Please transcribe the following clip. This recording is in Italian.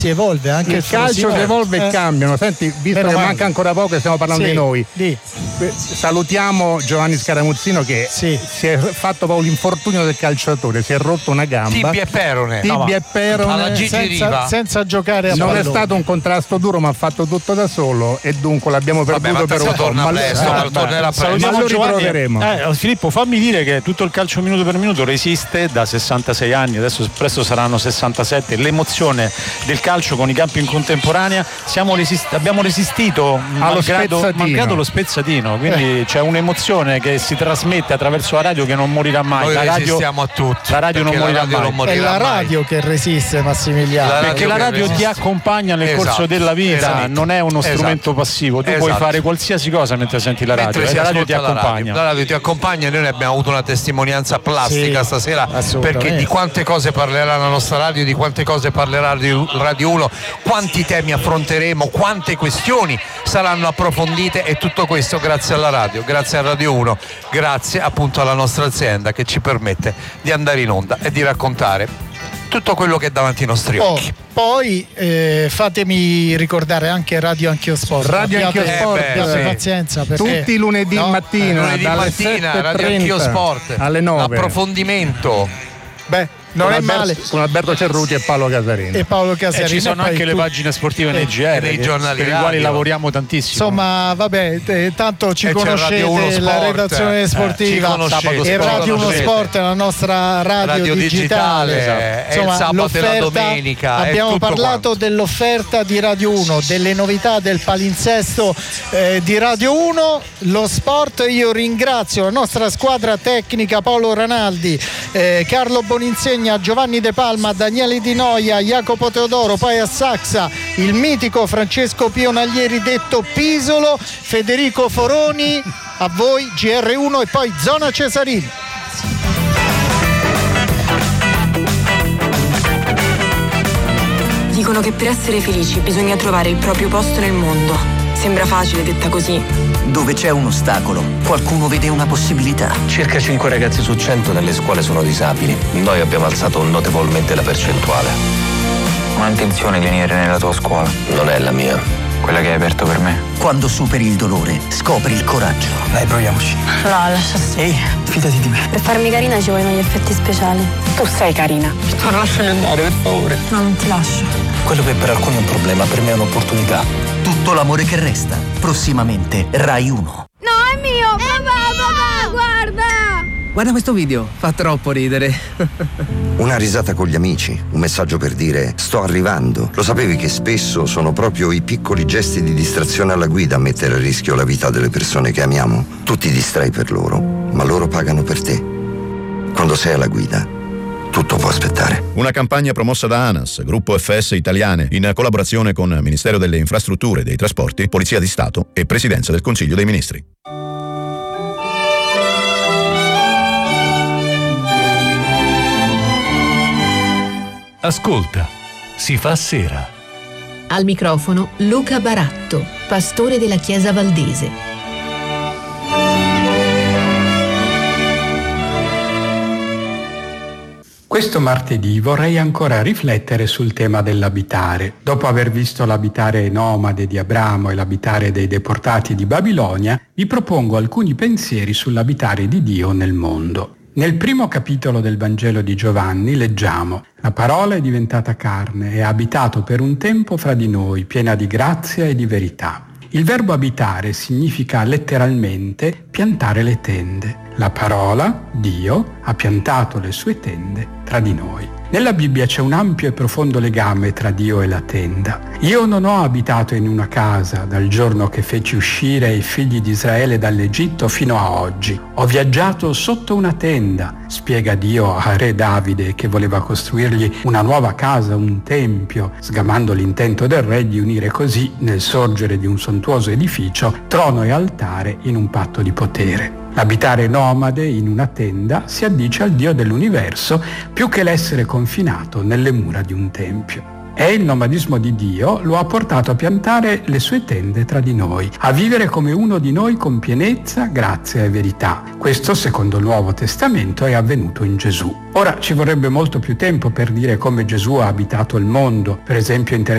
si evolve anche il calcio, si evolve e cambiano. Senti, visto che manca ancora poco e stiamo parlando di noi, salutiamo Giovanni Scaramuzzino che si è fatto proprio l'infortunio del calciatore, si è rotto una gamba, tibia e perone alla senza giocare a non pallone. È stato un contrasto duro, ma ha fatto tutto da solo e dunque l'abbiamo perduto per un po', ma lo ritroveremo. Filippo, fammi dire che tutto il calcio minuto per minuto resiste da 66 anni, adesso presto saranno 67. L'emozione del calcio con i campi in contemporanea, abbiamo resistito malgrado lo spezzatino, quindi c'è un'emozione che si trasmette attraverso la radio che non morirà mai. Noi resistiamo a tutti, la radio non morirà mai. È la radio che resiste, Massimiliano, perché la radio ti accompagna nel corso della vita, non è uno strumento passivo, tu puoi fare qualsiasi cosa mentre senti la radio e la radio ti accompagna. La radio ti accompagna e noi ne abbiamo avuto una testimonianza plastica stasera, perché di quante cose parlerà la nostra radio, di quante cose parlerà Radio 1, quanti temi affronteremo, quante questioni saranno approfondite, e tutto questo grazie alla radio, grazie a Radio 1, grazie appunto alla nostra azienda che ci permette di andare in onda e di raccontare tutto quello che è davanti ai nostri occhi. Poi fatemi ricordare anche Radio Anch'io Sport. Abbiate pazienza, perché tutti i lunedì mattina dalle 7:30 Radio Anch'io Sport alle 9. Approfondimento. Non è male, con Alberto Cerruti e Paolo Casarini. Ci sono anche le pagine sportive nei GR, nei giornali per i quali lavoriamo tantissimo. Insomma, tanto ci conoscete, la redazione sportiva e Radio 1 Sport è la nostra radio digitale. Insomma, il sabato e la domenica. Abbiamo parlato dell'offerta di Radio 1, delle novità del palinsesto di Radio 1, lo sport. Io ringrazio la nostra squadra tecnica, Paolo Ranaldi, Carlo Boninsegna, Giovanni De Palma, Daniele Di Noia, Jacopo Teodoro, Paia Saxa, il mitico Francesco Pionaglieri detto Pisolo, Federico Foroni. A voi GR1 e poi Zona Cesarini. Dicono che per essere felici bisogna trovare il proprio posto nel mondo. Sembra facile detta così. Dove c'è un ostacolo, qualcuno vede una possibilità. Circa 5 ragazzi su 100 nelle scuole sono disabili. Noi abbiamo alzato notevolmente la percentuale. Ho intenzione di venire nella tua scuola. Non è la mia. Quella che hai aperto per me. Quando superi il dolore, scopri il coraggio. Dai, proviamoci. No, lascia stare. Ehi, fidati di me. Per farmi carina ci vogliono gli effetti speciali. Tu sei carina. Non lasciami andare, per favore. No, non ti lascio. Quello che per alcuni è un problema, per me è un'opportunità. Tutto l'amore che resta. Prossimamente Rai 1. No, è mio! Papà, guarda! Guarda questo video, fa troppo ridere. Una risata con gli amici, un messaggio per dire sto arrivando. Lo sapevi che spesso sono proprio i piccoli gesti di distrazione alla guida a mettere a rischio la vita delle persone che amiamo? Tu ti distrai per loro, ma loro pagano per te. Quando sei alla guida, tutto può aspettare. Una campagna promossa da ANAS, Gruppo FS Italiane, in collaborazione con Ministero delle Infrastrutture e dei Trasporti, Polizia di Stato e Presidenza del Consiglio dei Ministri. Ascolta, si fa sera. Al microfono Luca Baratto, pastore della Chiesa Valdese. Questo martedì vorrei ancora riflettere sul tema dell'abitare. Dopo aver visto l'abitare nomade di Abramo e l'abitare dei deportati di Babilonia, vi propongo alcuni pensieri sull'abitare di Dio nel mondo. Nel primo capitolo del Vangelo di Giovanni leggiamo: la parola è diventata carne e ha abitato per un tempo fra di noi, piena di grazia e di verità. Il verbo abitare significa letteralmente piantare le tende. La parola, Dio, ha piantato le sue tende tra di noi. Nella Bibbia c'è un ampio e profondo legame tra Dio e la tenda. Io non ho abitato in una casa dal giorno che feci uscire i figli di Israele dall'Egitto fino a oggi. Ho viaggiato sotto una tenda, spiega Dio a re Davide che voleva costruirgli una nuova casa, un tempio, sgamando l'intento del re di unire così, nel sorgere di un sontuoso edificio, trono e altare in un patto di potere. L'abitare nomade in una tenda si addice al Dio dell'universo più che l'essere confinato nelle mura di un tempio. E il nomadismo di Dio lo ha portato a piantare le sue tende tra di noi, a vivere come uno di noi con pienezza, grazia e verità. Questo, secondo il Nuovo Testamento, è avvenuto in Gesù. Ora ci vorrebbe molto più tempo per dire come Gesù ha abitato il mondo, per esempio